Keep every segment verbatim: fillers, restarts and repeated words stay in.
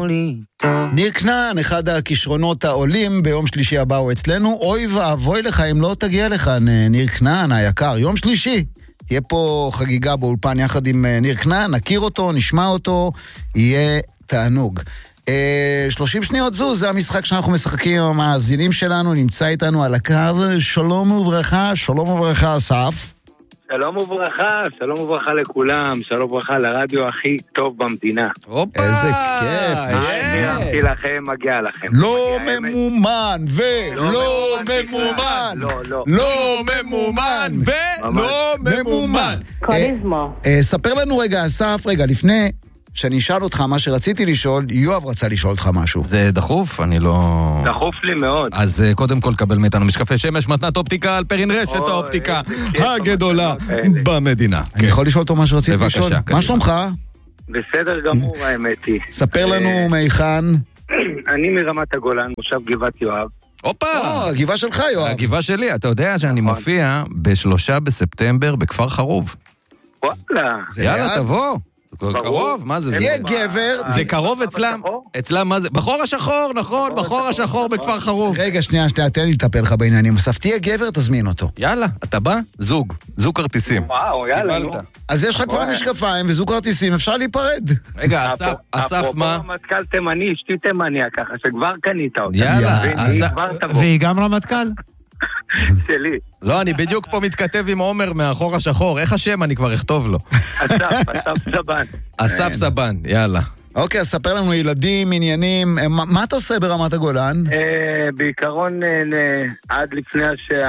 לי טוב. ניר כנען, אחד הכישרונות העולים ביום שלישי הבא הוא אצלנו. אוי ואבוי לך אם לא תגיע לכאן, ניר כנען היקר. יום שלישי תהיה פה חגיגה באולפן יחד עם ניר כנען, נכיר אותו, נשמע אותו, יהיה תענוג. שלושים שניות זו, זה המשחק שאנחנו משחקים עם המאזינים שלנו, נמצא איתנו על הקו. שלום וברכה, שלום וברכה אסף. שלום וברכה, שלום וברכה לכולם, שלום וברכה לרדיו הכי טוב במדינה. אופה, איזה כיף. נראה לכם, מגיע לכם. לא ממומן ולא ממומן. לא ממומן ולא ממומן. קוליזמו. ספר לנו רגע, אסף, רגע, לפני שאני אשאל אותך מה שרציתי לשאול, יואב רצה לשאול אותך משהו. זה דחוף? אני לא... דחוף לי מאוד. אז קודם כל קבל מאיתנו משקפי שמש, מתנת אופטיקה על פרין רשת האופטיקה הגדולה במדינה. אני יכול לשאול אותו מה שרציתי לשאול? מה שלומך? בסדר גמור, האמת היא. ספר לנו מיכן. אני מרמת הגולן, מושב גבעת יואב. הופה! הגבעה שלך, יואב. הגבעה שלי, אתה יודע שאני מופיע בשלושה בספטמבר בכפר חרוב. וואלה. יאללה, תבוא. קרוב, מה זה? זה גבר. זה קרוב אצלם. אצלם מה זה? בחור השחור, נכון, בחור השחור בכפר חרוב. רגע, שנייה, שנייה, תן לי לטפל לך בעניינים. אסף, תהיה גבר, תזמין אותו. יאללה, אתה בא? זוג. זוג כרטיסים. וואו, יאללה. אז יש לך כבר משקפיים וזוג כרטיסים, אפשר להיפרד. רגע, אסף, אסף מה? אפרופו רמטכ"ל תימני, אשתי תימניה ככה, שכבר קנית אותה. יאללה. והיא גם רמטכ"ל? שלי. לא, אני בדיוק פה מתכתב עם עומר מהחור השחור. איך השם? אני כבר אכתוב לו. אסף, אסף סבן. אסף סבן, יאללה. אוקיי, אז ספר לנו ילדים, עניינים. מה אתה עושה ברמת הגולן? בעיקרון, עד לפני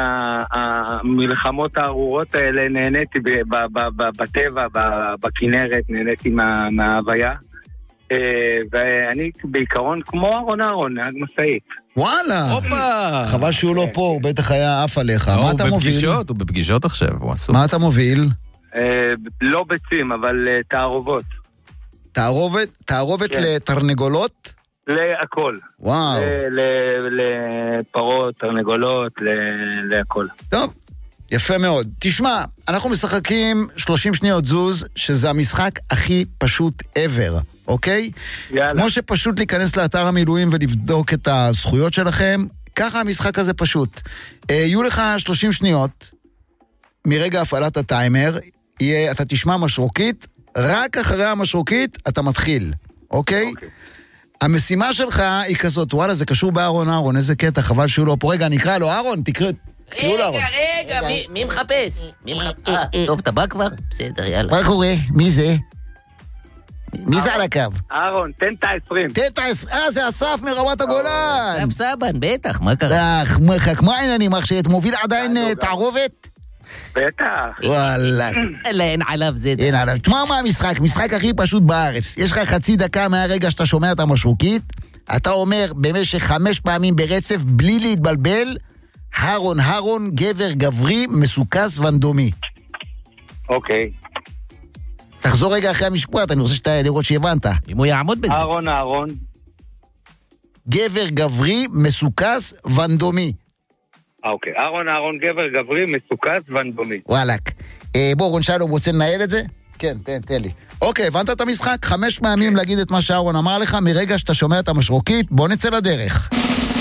שהמלחמות הארורות האלה, נהניתי בטבע, בכנרת, נהניתי מההוויה. ואני בעיקרון כמו אהרון אהרון, נהג מסעית. וואלה! הופה! חבל שהוא לא פה, הוא בטח היה עף עליך. מה אתה מוביל? הוא בפגישות עכשיו, הוא עסוק. מה אתה מוביל? לא ביצים, אבל תערובות. תערובת? תערובת לתרנגולות? להכל. וואו. לפרות, תרנגולות, להכל. טוב. יפה מאוד. תשמע, אנחנו משחקים שלושים שניות זוז, שזה המשחק הכי פשוט ever, אוקיי? יאללה. כמו שפשוט להיכנס לאתר המילואים ולבדוק את הזכויות שלכם, ככה המשחק הזה פשוט. יהיו לך שלושים שניות, מרגע הפעלת הטיימר, יהיה, אתה תשמע משרוקית, רק אחרי המשרוקית אתה מתחיל, אוקיי? אוקיי. המשימה שלך היא כזאת, וואלה, זה קשור באהרון אהרון, איזה קטע, חבל שהוא לא פה. רגע, נקרא לו, אהרון, תקרא... רגע, רגע, מי מחפש? מי מחפש? טוב, אתה בא כבר? בסדר, יאללה. מה קורה? מי זה? מי זה על הקו? אהרון, תן את העשרים. תן את העשרים, אה, זה אסף מרמת הגולן. אסף סבן, בטח, מה קרה? אך, מרחק, מה העניינים, אח שאת מוביל עדיין תערובת? בטח. וואלה. אלא אין עליו זה. אין עליו. תשמע מה המשחק, משחק הכי פשוט בארץ. יש לך חצי דקה מהרגע שאתה שומע את המשרוקית, אתה אומר במשך חמש פעמים ברצף, בלי להתבלבל, הרון, הרון, גבר, גברי, מסוכס ונדומי. אוקיי. תחזור רגע אחרי המשפט, אני רוצה שאתה לראות שהבנת. אם הוא יעמוד בזה. הרון, הרון. גבר, גברי, מסוכס ונדומי. אוקיי. הרון, הרון, גבר, גברי, מסוכס ונדומי. וואלק. אה, בוא, רון שלום, רוצה לנהל את זה? כן, תן, תן לי. אוקיי, הבנת את המשחק? חמש פעמים להגיד את מה שאהרון אמר לך, מרגע שאתה שומע את המשרוקית, בוא נצא לדרך.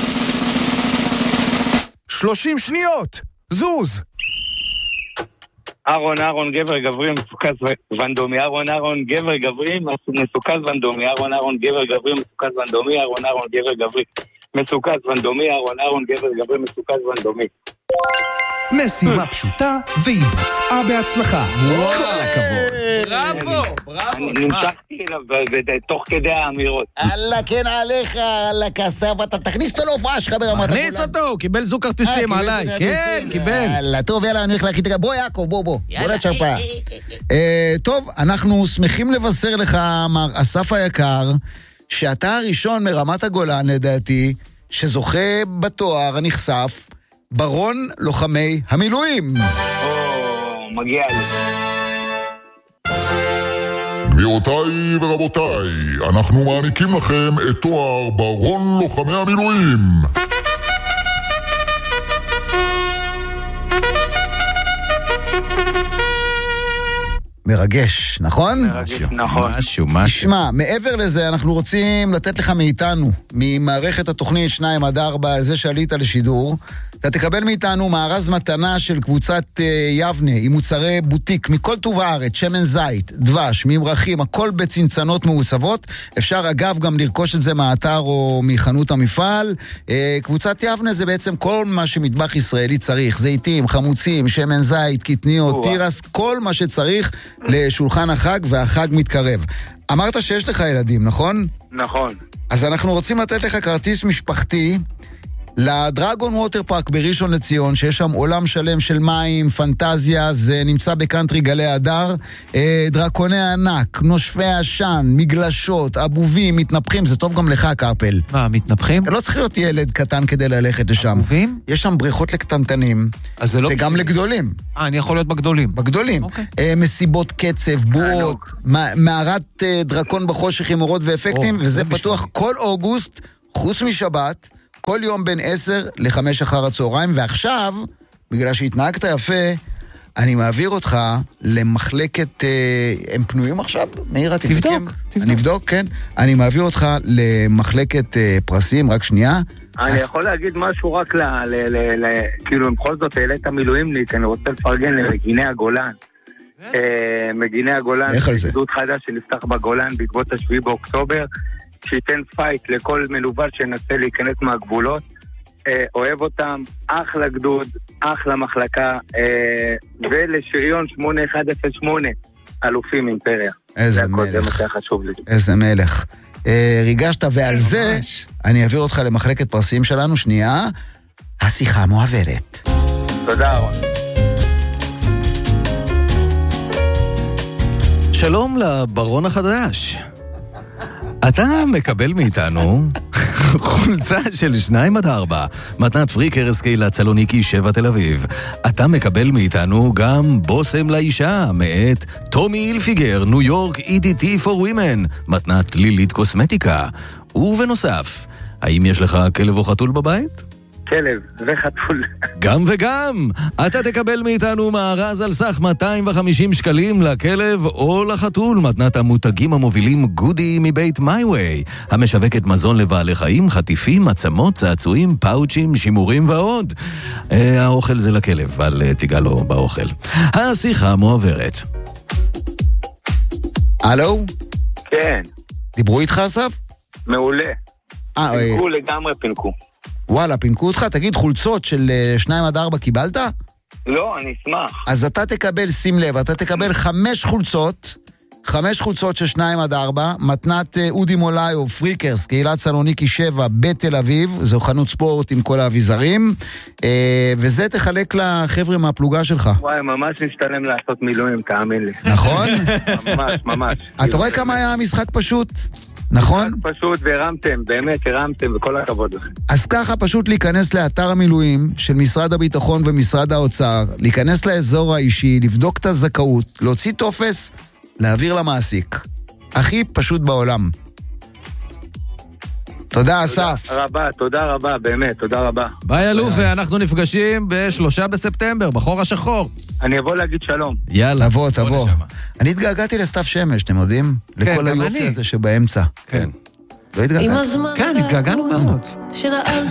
שלושים שניות! זוז! אהרון, אהרון, גבר, גברי, מסוכס ונדומי. אהרון, אהרון, גבר, גברי, מסוכס ונדומי. אהרון, אהרון, גבר, גברי, מסוכס ונדומי. אהרון, אהרון, גבר, גברי, מסוכס ונדומי. אהרון, אהרון, גבר, גברי, מסוכס ונדומי. משימה פשוטה והיא בוצעה בהצלחה. כל הכבוד. בראבו, בראבו. נמשכתי תוך כדי האמירות. אללה, כן עליך, אללה כסף, אתה תכניס אותו להופעה שלך ברמת הגולן. תכניס אותו, הוא קיבל זוג כרטיסים עליי. כן, קיבל. אללה, טוב, יאללה, אני הולך להכין את הגב. בוא, יעקב, בוא, בוא. בוא לצ'רפה. טוב, אנחנו שמחים לבשר לך, מר אסף היקר, שאתה הראשון מרמת הגולן, לדעתי, שזוכה בתואר הנחשף, ברון לוחמי המילואים. או, מגיע לי. גבירותיי ורבותיי, אנחנו מעניקים לכם את תואר ברון לוחמי המילואים. מרגש, נכון? מרגש, נכון. משהו, משהו. תשמע, מעבר לזה, אנחנו רוצים לתת לך מאיתנו, ממערכת התוכנית שניים עד ארבע, על זה שעלית לשידור. אתה תקבל מאיתנו מארז מתנה של קבוצת uh, יבנה, עם מוצרי בוטיק, מכל טוב הארץ, שמן זית, דבש, ממרחים, הכל בצנצנות מעוצבות. אפשר אגב גם לרכוש את זה מהאתר או מחנות המפעל. Uh, קבוצת יבנה זה בעצם כל מה שמטבח ישראלי צריך, זיתים, חמוצים, שמן זית, קטניות, תירס, כל מה שצריך לשולחן החג, והחג מתקרב. אמרת שיש לך ילדים, נכון? נכון. אז אנחנו רוצים לתת לך כרטיס משפחתי לדרגון ווטר פארק בראשון לציון, שיש שם עולם שלם של מים, פנטזיה, זה נמצא בקנטרי גלי הדר, דרקוני ענק, נושפי עשן, מגלשות, אבובים, מתנפחים, זה טוב גם לך, קרפל. מה, מתנפחים? לא צריך להיות ילד קטן כדי ללכת לשם. אבובים? יש שם בריכות לקטנטנים, לא וגם בשביל... לגדולים. אה, אני יכול להיות בגדולים. בגדולים. Okay. מסיבות קצב, בועות, מערת דרקון בחושך עם אורות ואפקטים, oh, וזה פתוח בשביל. כל אוגוסט, חוץ משבת, כל יום בין עשר לחמש אחר הצהריים, ועכשיו, בגלל שהתנהגת יפה, אני מעביר אותך למחלקת, הם פנויים עכשיו? מאיר, תבדוק, תבדוק. אני אבדוק, כן. אני מעביר אותך למחלקת פרסים, רק שנייה. אני יכול להגיד משהו רק ל... כאילו, בכל זאת, העלית מילואימניק, אני רוצה לפרגן למגיני הגולן. מגיני הגולן, זה גדוד חדש שנפתח בגולן בעקבות השביעי באוקטובר, שייתן פייט לכל מנוול שנסה להיכנס מהגבולות. אה, אוהב אותם, אחלה גדוד, אחלה מחלקה, אה, ולשריון שמונה אחת אפס שמונה, אלופים אימפריה. איזה מלך. זה מה שחשוב לי. איזה מלך. אה, ריגשת, ועל זה ממש. אני אעביר אותך למחלקת פרסים שלנו, שנייה, השיחה מועברת. תודה רבה. שלום לברון החדש. אתה מקבל מאיתנו חולצה של שניים עד ארבע, מתנת פריק ארז קהילת סלוניקי שבע תל אביב. אתה מקבל מאיתנו גם בוסם לאישה, מאת טומי אילפיגר, ניו יורק E D T for Women, מתנת לילית קוסמטיקה. ובנוסף, האם יש לך כלב או חתול בבית? כלב וחתול. גם וגם, אתה תקבל מאיתנו מארז על סך מאתיים וחמישים שקלים לכלב או לחתול, מתנת המותגים המובילים גודי מבית מייווי, המשווקת מזון לבעלי חיים, חטיפים, עצמות, צעצועים, פאוצ'ים, שימורים ועוד. אה, האוכל זה לכלב, אבל תיגע לו באוכל. השיחה מועברת. הלו? כן. דיברו איתך, אסף? מעולה. אה, פינקו לגמרי פינקו. וואלה, פינקו אותך. תגיד, חולצות של שניים עד ארבע קיבלת? לא, אני אשמח. אז אתה תקבל, שים לב, אתה תקבל חמש חולצות, חמש חולצות של שניים עד ארבע, מתנת אודי מולאיו, פריקרס, קהילת סלוניקי שבע, בתל אביב, זו חנות ספורט עם כל האביזרים, וזה תחלק לחבר'ה מהפלוגה שלך. וואי, ממש משתלם לעשות מילואים, תאמין לי. נכון? ממש, ממש. אתה רואה כמה היה המשחק פשוט? נכון? פשוט והרמתם, באמת הרמתם, וכל הכבוד לכם. אז ככה פשוט להיכנס לאתר המילואים של משרד הביטחון ומשרד האוצר, להיכנס לאזור האישי, לבדוק את הזכאות, להוציא טופס, להעביר למעסיק. הכי פשוט בעולם. תודה, אסף. תודה רבה, תודה רבה, באמת, תודה רבה. ביי אלוף, ואנחנו נפגשים בשלושה בספטמבר, בחור השחור. אני אבוא להגיד שלום. יאללה. תבוא, תבוא. אני התגעגעתי לסתיו שמש, אתם יודעים? לכל היופי הזה שבאמצע. כן. לא התגעגעתי. כן, התגעגענו מאוד.